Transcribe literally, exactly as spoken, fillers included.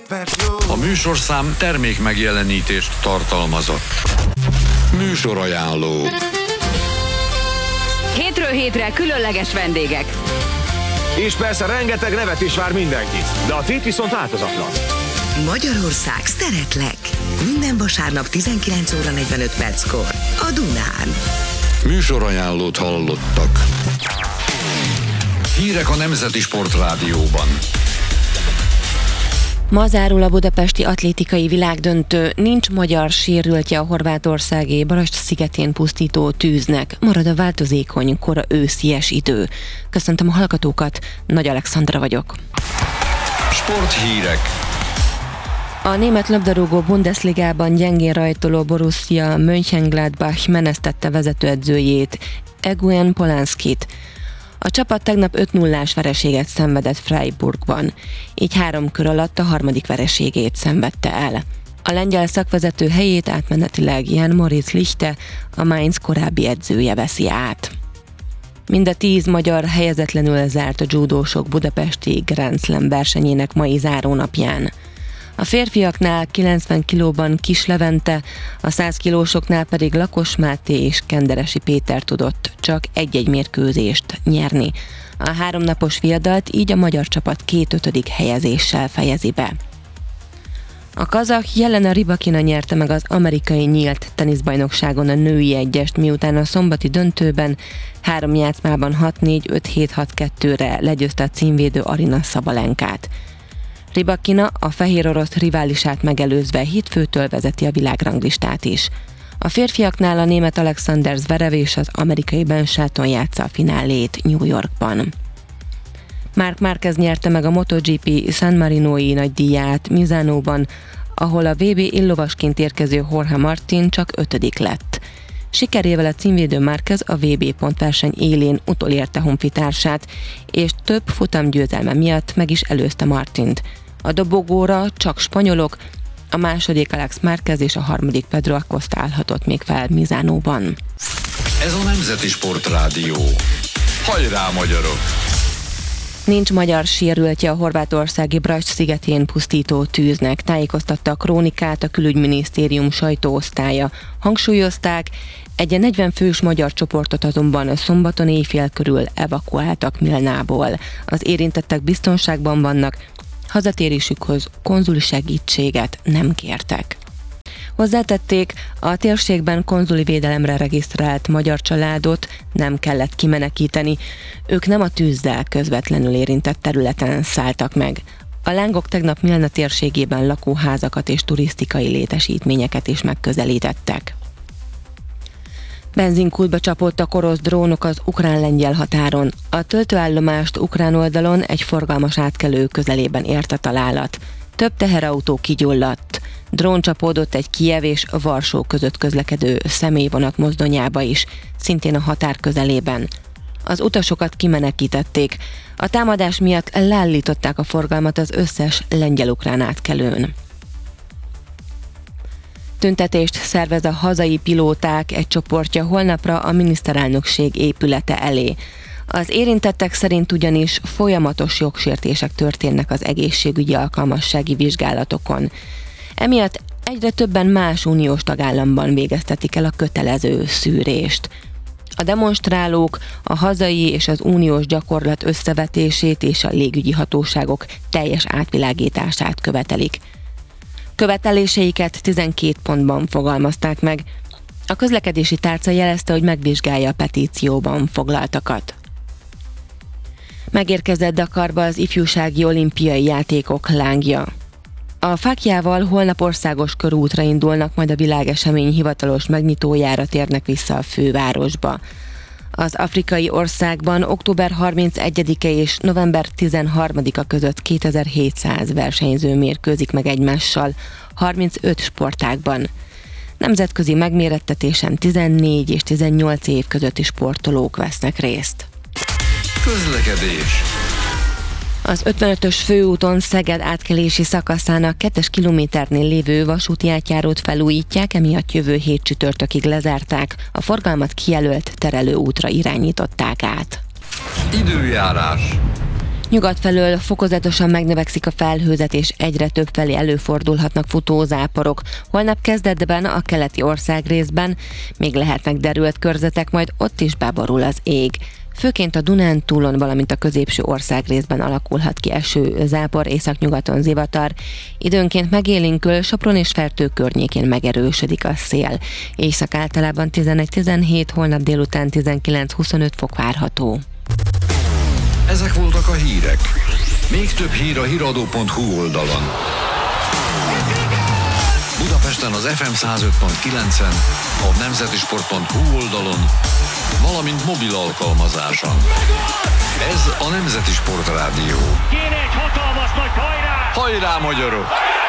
A műsorszám termék megjelenítést tartalmazott. Műsorajánló. Hétről hétre különleges vendégek. És persze rengeteg nevet is vár mindenkit, de a tét viszont változatlan. Magyarország szeretlek. Minden vasárnap tizenkilenc óra negyvenöt perckor a Dunán. Műsorajánlót hallottak. Hírek a Nemzeti Sportrádióban. Ma zárul a budapesti atlétikai világdöntő, nincs magyar sérültje a horvátországi Barasd-szigetén pusztító tűznek, marad a változékony, kora őszies idő. Köszöntöm a hallgatókat, Nagy Alexandra vagyok. Sporthírek. A német labdarúgó Bundesligában gyengén rajtoló Borussia Mönchengladbach menesztette vezetőedzőjét, Eguyen Polanskit. A csapat tegnap öt nullás vereséget szenvedett Freiburgban, így három kör alatt a harmadik vereségét szenvedte el. A lengyel szakvezető helyét átmenetileg Jan Moritz Lichte, a Mainz korábbi edzője veszi át. Mind a tíz magyar helyezetlenül zárt a judósok budapesti Grand Slam versenyének mai zárónapján. A férfiaknál kilencven kilóban Kis Levente, a száz kilósoknál pedig Lakos Máté és Kenderesi Péter tudott csak egy-egy mérkőzést nyerni. A háromnapos viadalt így a magyar csapat két ötödik helyezéssel fejezi be. A kazah Jelena Rybakina nyerte meg az amerikai nyílt teniszbajnokságon a női egyest, miután a szombati döntőben három játszmában hat négy öt hét hat kettőre legyőzte a címvédő Aryna Szabalenkát. Rybakina a fehér orosz riválisát megelőzve hétfőtől vezeti a világranglistát is. A férfiaknál a német Alexander Zverev és az amerikai Ben Shelton játsza a finálét New Yorkban. Marc Márquez nyerte meg a MotoGP San Marinoi nagydíját Misánóban, ahol a vé bé illovasként érkező Jorge Martin csak ötödik lett. Sikerével a címvédő Márquez a vé bé pontverseny élén utolérte honfitársát, és több futamgyőzelme miatt meg is előzte Martint. A dobogóra csak spanyolok, a második Alex Márquez és a harmadik Pedro Acosta állhatott még fel Misánóban. Ez a Nemzeti Sportrádió. Hajrá, magyarok! Nincs magyar sérültje a horvátországi Brač-szigetén pusztító tűznek, tájékoztatta a Krónikát a Külügyminisztérium sajtóosztálya. Hangsúlyozták, egy negyven fős magyar csoportot azonban szombaton éjfél körül evakuáltak Milnából. Az érintettek biztonságban vannak, hazatérésükhöz konzuli segítséget nem kértek. Hozzátették, a térségben konzuli védelemre regisztrált magyar családot nem kellett kimenekíteni, ők nem a tűzzel közvetlenül érintett területen szálltak meg. A lángok tegnap Milna térségében lakóházakat és turisztikai létesítményeket is megközelítettek. Benzinkútba csapódtak orosz drónok az ukrán-lengyel határon. A töltőállomást ukrán oldalon egy forgalmas átkelő közelében ért a találat. Több teherautó kigyulladt. Drón csapódott egy Kijev és Varsó között közlekedő személyvonat mozdonyába is, szintén a határ közelében. Az utasokat kimenekítették. A támadás miatt leállították a forgalmat az összes lengyel-ukrán átkelőn. Tüntetést szervez a hazai pilóták egy csoportja holnapra a miniszterelnökség épülete elé. Az érintettek szerint ugyanis folyamatos jogsértések történnek az egészségügyi alkalmassági vizsgálatokon. Emiatt egyre többen más uniós tagállamban végeztetik el a kötelező szűrést. A demonstrálók a hazai és az uniós gyakorlat összevetését és a légügyi hatóságok teljes átvilágítását követelik. Követeléseiket tizenkét pontban fogalmazták meg. A közlekedési tárca jelezte, hogy megvizsgálja a petícióban foglaltakat. Megérkezett Dakarba az ifjúsági olimpiai játékok lángja. A fáklyával holnap országos körútra indulnak, majd a világesemény hivatalos megnyitójára térnek vissza a fővárosba. Az afrikai országban október harmincegyedike és november tizenharmadika között kétezer-hétszáz versenyző mérkőzik meg egymással harmincöt sportágban. Nemzetközi megmérettetésen tizennégy és tizennyolc év közötti sportolók vesznek részt. Közlekedés. Az ötvenötös főúton Szeged átkelési szakaszának kettes kilométernél lévő vasúti átjárót felújítják, emiatt jövő hét csütörtökig lezárták, a forgalmat kijelölt terelőútra irányították át. Időjárás. Északnyugat felől fokozatosan megnövekszik a felhőzet, és egyre több felé előfordulhatnak futózáporok. Holnap kezdetben a keleti országrészben még lehetnek derült körzetek, majd ott is beborul az ég. Főként a Dunántúlon, valamint a középső országrészben alakulhat ki esőzápor, északnyugaton zivatar. Időnként megélénkül, Sopron és Fertő környékén megerősödik a szél. Éjszak általában tizenegy-tizenhét, holnap délután tizenkilenc-huszonöt fok várható. Ezek voltak a hírek. Még több hír a híradó pont hu oldalon. Budapesten az ef em száz öt pont kilencen, a nemzetisport pont hu oldalon, valamint mobil alkalmazáson. Ez a Nemzeti Sport Rádió. Kéne egy hatalmas nagy hajrá! Hajrá, magyarok!